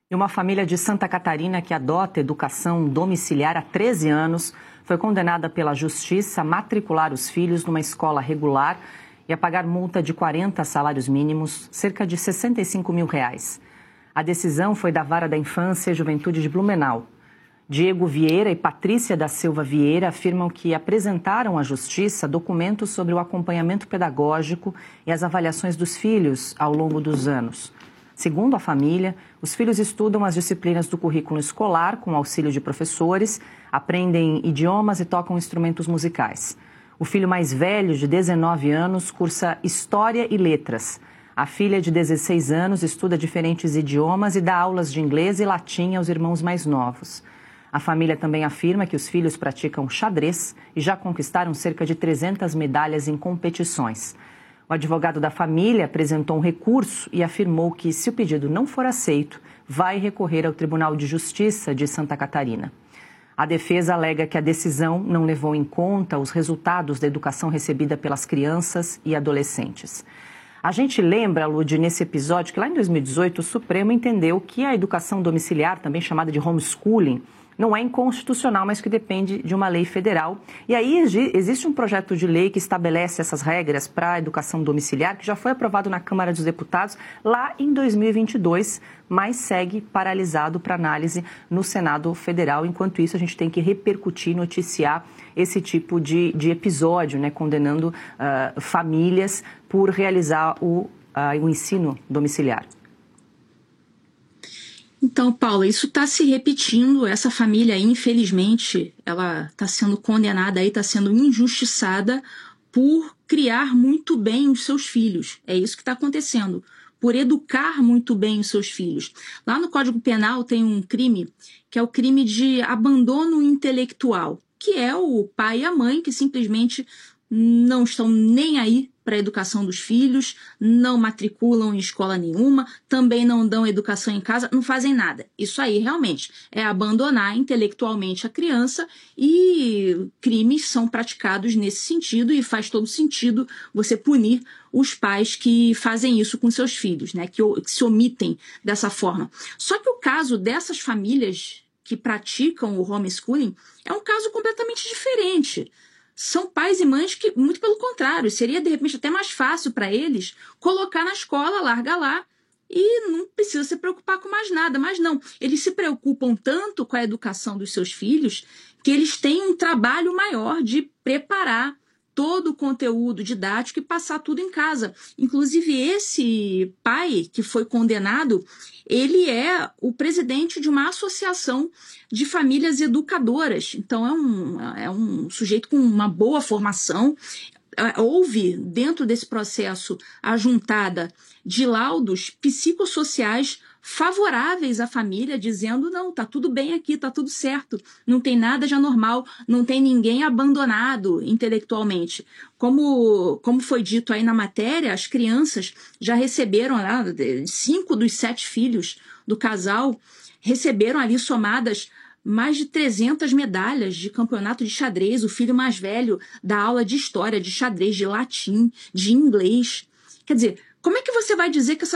E uma família de Santa Catarina que adota educação domiciliar há 13 anos foi condenada pela Justiça a matricular os filhos numa escola regular e a pagar multa de 40 salários mínimos, cerca de R$65 mil. A decisão foi da Vara da Infância e Juventude de Blumenau. Diego Vieira e Patrícia da Silva Vieira afirmam que apresentaram à Justiça documentos sobre o acompanhamento pedagógico e as avaliações dos filhos ao longo dos anos. Segundo a família, os filhos estudam as disciplinas do currículo escolar com auxílio de professores, aprendem idiomas e tocam instrumentos musicais. O filho mais velho, de 19 anos, cursa História e Letras. A filha, de 16 anos, estuda diferentes idiomas e dá aulas de inglês e latim aos irmãos mais novos. A família também afirma que os filhos praticam xadrez e já conquistaram cerca de 300 medalhas em competições. O advogado da família apresentou um recurso e afirmou que, se o pedido não for aceito, vai recorrer ao Tribunal de Justiça de Santa Catarina. A defesa alega que a decisão não levou em conta os resultados da educação recebida pelas crianças e adolescentes. A gente lembra, Lud, nesse episódio, que lá em 2018 o Supremo entendeu que a educação domiciliar, também chamada de homeschooling, não é inconstitucional, mas que depende de uma lei federal. E aí existe um projeto de lei que estabelece essas regras para a educação domiciliar, que já foi aprovado na Câmara dos Deputados lá em 2022, mas segue paralisado para análise no Senado Federal. Enquanto isso, a gente tem que repercutir, noticiar esse tipo de episódio, né, condenando famílias por realizar o ensino domiciliar. Então, Paula, isso está se repetindo. Essa família, infelizmente, ela está sendo condenada, está sendo injustiçada por criar muito bem os seus filhos. É isso que está acontecendo, por educar muito bem os seus filhos. Lá no Código Penal tem um crime, que é o crime de abandono intelectual, que é o pai e a mãe que simplesmente não estão nem aí para a educação dos filhos, não matriculam em escola nenhuma, também não dão educação em casa, não fazem nada. Isso aí realmente é abandonar intelectualmente a criança, e crimes são praticados nesse sentido, e faz todo sentido você punir os pais que fazem isso com seus filhos, né? Que se omitem dessa forma. Só que o caso dessas famílias que praticam o homeschooling é um caso completamente diferente. São pais e mães que, muito pelo contrário, seria de repente até mais fácil para eles colocar na escola, larga lá, e não precisa se preocupar com mais nada. Mas não, eles se preocupam tanto com a educação dos seus filhos que eles têm um trabalho maior de preparar todo o conteúdo didático e passar tudo em casa. Inclusive, esse pai que foi condenado, ele é o presidente de uma associação de famílias educadoras. Então, é um sujeito com uma boa formação. Houve, dentro desse processo, a juntada de laudos psicossociais favoráveis à família, dizendo, não, tá tudo bem aqui, tá tudo certo, não tem nada de anormal, não tem ninguém abandonado intelectualmente. Como foi dito aí na matéria, as crianças já receberam, 5 dos 7 filhos do casal, receberam ali somadas mais de 300 medalhas de campeonato de xadrez. O filho mais velho dá aula de história, de xadrez, de latim, de inglês. Quer dizer, como é que você vai dizer que essa